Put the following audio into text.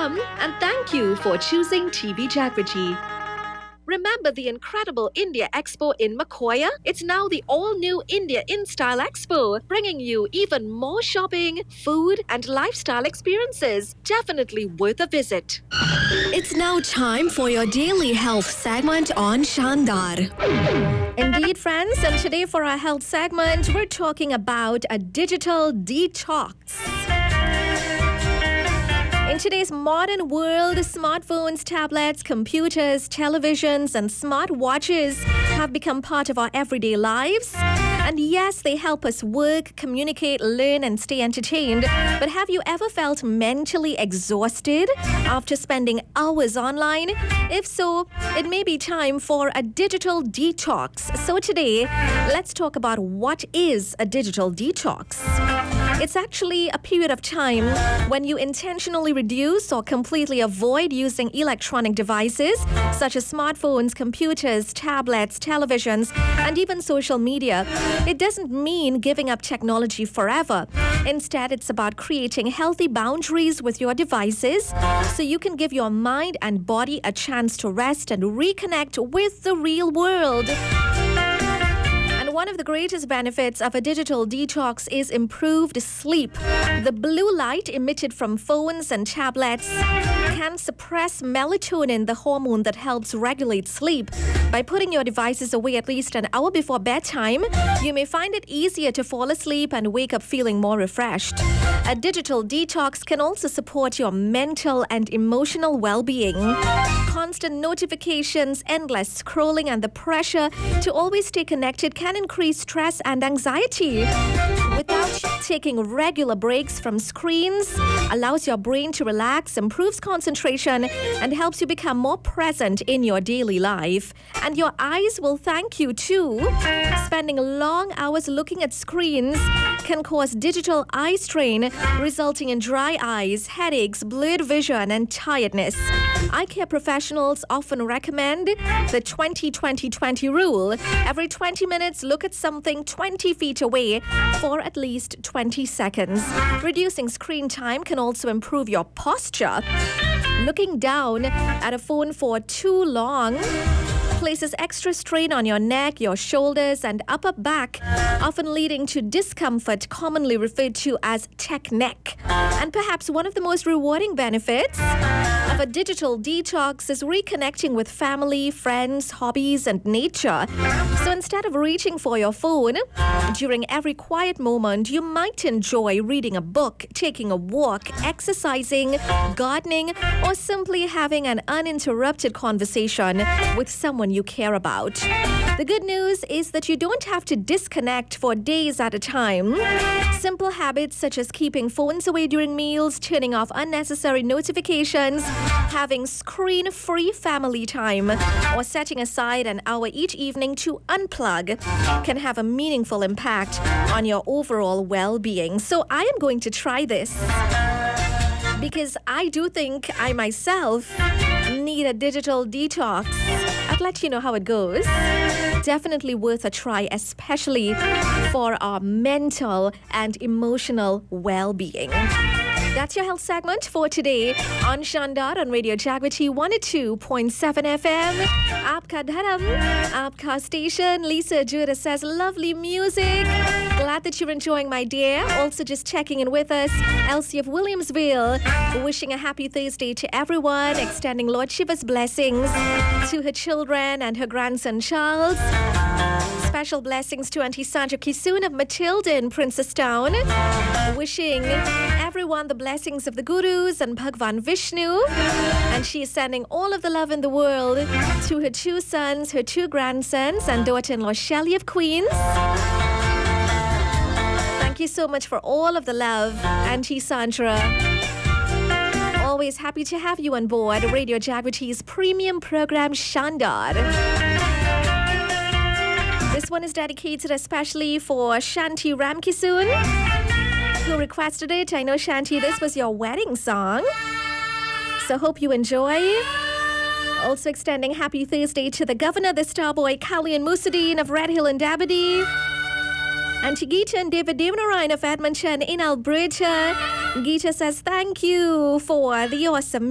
Dharam, and thank you for choosing TV Jagviji. Remember the incredible India Expo in Makoya? It's now the all-new India InStyle Expo, bringing you even more shopping, food, and lifestyle experiences. Definitely worth a visit. It's now time for your daily health segment on Shandar. Indeed, friends, and today for our health segment, we're talking about a digital detox. In today's modern world, smartphones, tablets, computers, televisions, and smartwatches have become part of our everyday lives. And yes, they help us work, communicate, learn, and stay entertained. But have you ever felt mentally exhausted after spending hours online? If so, it may be time for a digital detox. So today, let's talk about what is a digital detox. It's actually a period of time when you intentionally reduce or completely avoid using electronic devices such as smartphones, computers, tablets, televisions, and even social media. It doesn't mean giving up technology forever. Instead, it's about creating healthy boundaries with your devices so you can give your mind and body a chance to rest and reconnect with the real world. One of the greatest benefits of a digital detox is improved sleep. The blue light emitted from phones and tablets can suppress melatonin, the hormone that helps regulate sleep. By putting your devices away at least an hour before bedtime, you may find it easier to fall asleep and wake up feeling more refreshed. A digital detox can also support your mental and emotional well-being. Constant notifications, endless scrolling, and the pressure to always stay connected can increase stress and anxiety. Without taking regular breaks from screens, allows your brain to relax, improves concentration, and helps you become more present in your daily life. And your eyes will thank you too. Spending long hours looking at screens can cause digital eye strain, resulting in dry eyes, headaches, blurred vision, and tiredness. Eye care professionals often recommend the 20-20-20 rule. Every 20 minutes, look at something 20 feet away for at least 20 seconds. Reducing screen time can also improve your posture. Looking down at a phone for too long places extra strain on your neck, your shoulders, and upper back, often leading to discomfort, commonly referred to as tech neck. And perhaps one of the most rewarding benefits of a digital detox is reconnecting with family, friends, hobbies, and nature. So instead of reaching for your phone, during every quiet moment, you might enjoy reading a book, taking a walk, exercising, gardening, or simply having an uninterrupted conversation with someone you care about. The good news is that you don't have to disconnect for days at a time. Simple habits such as keeping phones away during meals, turning off unnecessary notifications, having screen-free family time, or setting aside an hour each evening to unplug can have a meaningful impact on your overall well-being. So I am going to try this because I do think I myself need a digital detox. I'll let you know how it goes. Definitely worth a try, especially for our mental and emotional well-being. That's your health segment for today on Shandar on Radio Jagvati 102.7 FM. Aapka Dharam, Aapka Station. Lisa Judah says, lovely music. Glad that you're enjoying my day. Also just checking in with us. Elsie of Williamsville, wishing a happy Thursday to everyone, extending Lord Shiva's blessings to her children and her grandson Charles. Special blessings to Auntie Sandra Kisoon of Matilda in Princestown. Wishing everyone the blessings of the Gurus and Bhagwan Vishnu. And she is sending all of the love in the world to her two sons, her two grandsons, and daughter-in-law Shelley of Queens. Thank you so much for all of the love, Auntie Sandra. Always happy to have you on board Radio Jagvati's premium program, Shandar. This one is dedicated especially for Shanti Ramkisoon, who requested it. I know, Shanti, this was your wedding song. So hope you enjoy. Also extending happy Thursday to the governor, the starboy Kalyan Musuddin of Red Hill and Dabadi. Auntie Geeta and David Devanarayan of Edmonton in Alberta. Geeta says thank you for the awesome